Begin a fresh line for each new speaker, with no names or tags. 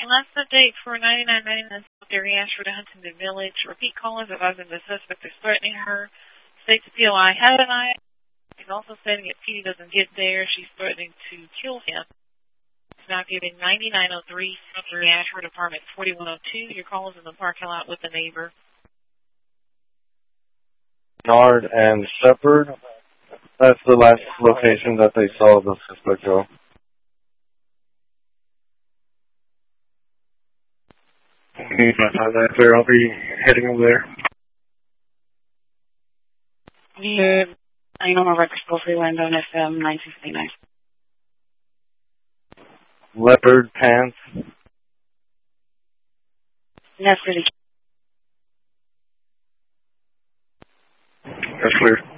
last update for 9999 Gary Ashford to Huntington Village. Repeat call is advising the suspect is threatening her. States the POI had an eye. He's also stating if Petey doesn't get there, she's threatening to kill him. It's now giving 9903 Gary Ashford, apartment 4102. Your call is in the parking lot with a neighbor.
Nard and Shepherd. That's the last location that they saw the suspect go. Need my time that clear. I'll be heading over there.
I know my records go Freeland on FM 969.
Leopard pants.
That's really.
That's clear.